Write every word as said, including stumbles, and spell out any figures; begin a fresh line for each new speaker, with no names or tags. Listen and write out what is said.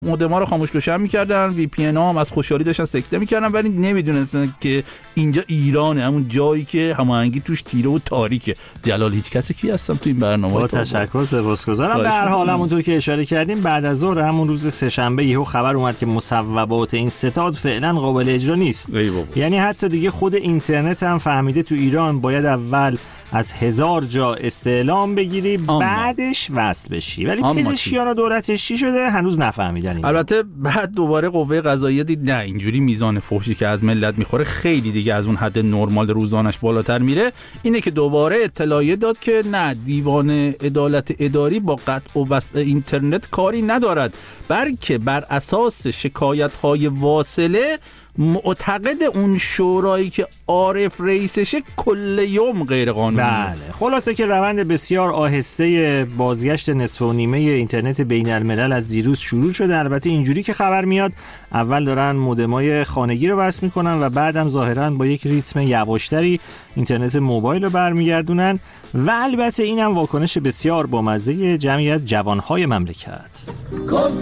مودما رو خاموش روشن می‌کردن، وی پی ان ها هم از خوشحالی داشتن سکته می‌کردن، ولی نمی‌دونستن که اینجا ایرانه، همون جایی که هماهنگی توش تیره و تاریکه. جلال هیچ کسی کی هستم تو این برنامه؟
با تشکر، سپاسگزارم. به هر حال همونطور که اشاره کردیم بعد از ظهر همون روز سه‌شنبه یهو خبر اومد که مصوبات این ستاد فعلا قابل اجرا نیست. یعنی حتی دیگه خود اینترنت هم فهمیده تو ایران باید اول از هزار جا استعلام بگیری آما. بعدش وصل بشی، ولی پزشکیان و دولتش چی شده هنوز نفهمیدن این.
البته بعد دوباره قوه قضاییه دید نه اینجوری میزان فحشی که از ملت میخوره خیلی دیگه از اون حد نرمال روزانش بالاتر میره، اینه که دوباره اطلاعیه داد که نه، دیوان عدالت اداری با قطع و وصل اینترنت کاری ندارد، بلکه بر اساس شکایت‌های واصله معتقد اون شورایی که عارف رئیسشه کل یوم غیر قانونی.
بله، خلاصه که روند بسیار آهسته بازگشت نصف و نیمه اینترنت بین الملل از دیروز شروع شده. البته اینجوری که خبر میاد اول دارن مودمای خانگی رو وصل میکنن و بعدم ظاهرا با یک ریتم یواشتری اینترنت موبایل رو برمیگردونن و البته اینم واکنش بسیار بامزه جمعیت جوانهای مملکت.